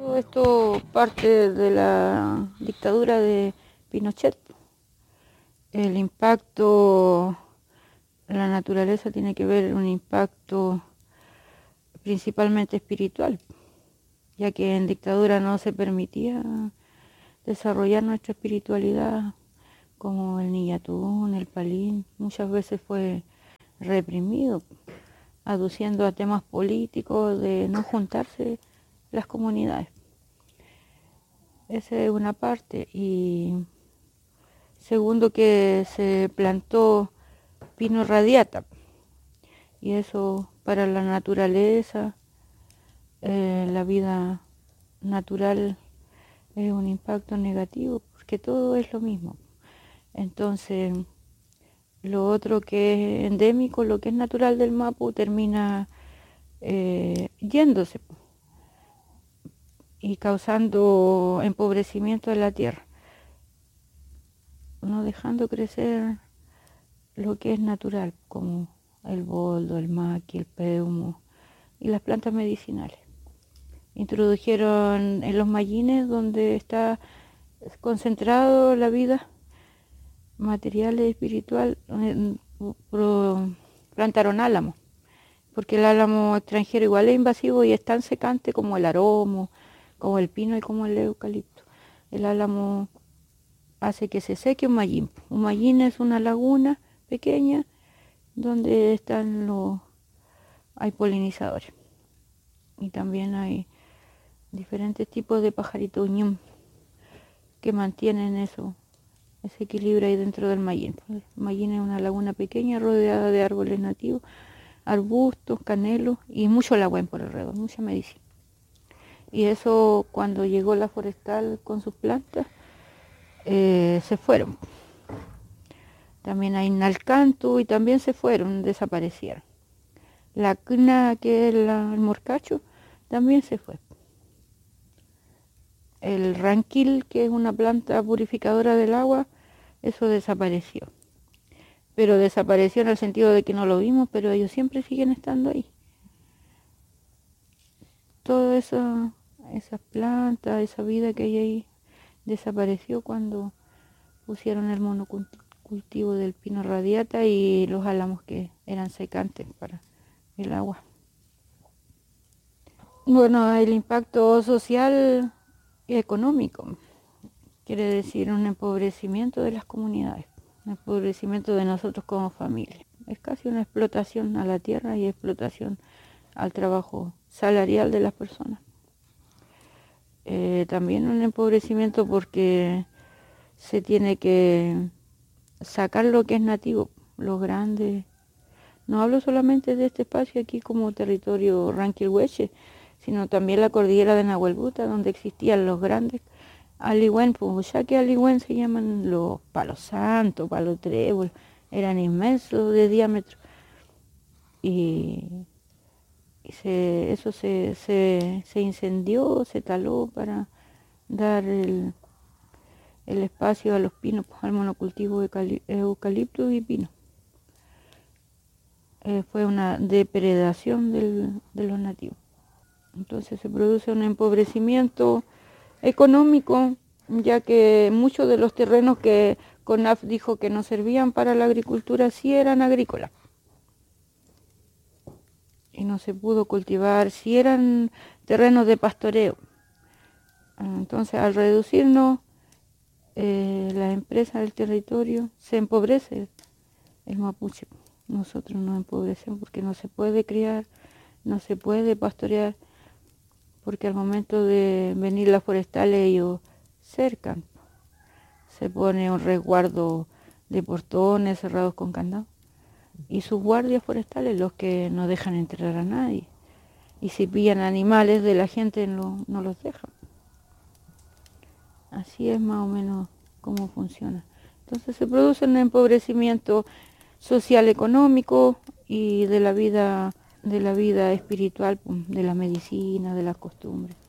Todo esto parte de la dictadura de Pinochet. El impacto en la naturaleza tiene que ver un impacto principalmente espiritual, ya que en dictadura no se permitía desarrollar nuestra espiritualidad, como el Niyatún, el Palín, muchas veces fue reprimido, aduciendo a temas políticos de no juntarse las comunidades. Esa es una parte. Y segundo, que se plantó pino radiata, y eso para la naturaleza, la vida natural, es un impacto negativo, porque todo es lo mismo. Entonces, lo otro que es endémico, lo que es natural del Mapu, termina yéndose y causando empobrecimiento de la tierra, no dejando crecer lo que es natural, como el boldo, el maqui, el peumo y las plantas medicinales. Introdujeron en los mallines, donde está concentrado la vida material y espiritual, plantaron álamo, porque el álamo extranjero igual es invasivo y es tan secante como el aromo, como el pino y como el eucalipto. El álamo hace que se seque un mallín. Un mallín es una laguna pequeña donde hay polinizadores, y también hay diferentes tipos de pajaritos ñum que mantienen ese equilibrio ahí dentro del mallín. El mallín es una laguna pequeña rodeada de árboles nativos, arbustos, canelos y mucho lagüen por alrededor, mucha medicina. Y eso, cuando llegó la forestal con sus plantas, se fueron. También hay nalcantu y también se fueron, desaparecieron. La cna, que es el morcacho, también se fue. El ranquil, que es una planta purificadora del agua, eso desapareció. Pero desapareció en el sentido de que no lo vimos, pero ellos siempre siguen estando ahí. Toda esas plantas, esa vida que hay ahí, desapareció cuando pusieron el monocultivo del pino radiata y los álamos que eran secantes para el agua. Bueno, el impacto social y económico quiere decir un empobrecimiento de las comunidades, un empobrecimiento de nosotros como familia. Es casi una explotación a la tierra y explotación al trabajo salarial de las personas. También un empobrecimiento porque se tiene que sacar lo que es nativo, los grandes. No hablo solamente de este espacio aquí como territorio Ranquilhueche, sino también la cordillera de Nahuelbuta, donde existían los grandes aligüen, pues ya que aligüen se llaman los palos santos, palos trébol, eran inmensos de diámetro. Y eso se incendió, se taló para dar el espacio a los pinos, al monocultivo de eucalipto y pino. Fue una depredación de los nativos. Entonces se produce un empobrecimiento económico, ya que muchos de los terrenos que CONAF dijo que no servían para la agricultura sí eran agrícolas. Y no se pudo cultivar, sí eran terrenos de pastoreo. Entonces, al reducirnos la empresa del territorio, se empobrece el mapuche. Nosotros nos empobrecemos porque no se puede criar, no se puede pastorear, porque al momento de venir las forestales ellos cercan. Se pone un resguardo de portones cerrados con candado. Y sus guardias forestales, los que no dejan entrar a nadie. Y si pillan animales de la gente no los dejan. Así es más o menos cómo funciona. Entonces se produce un empobrecimiento social, económico y de la vida espiritual, de la medicina, de las costumbres.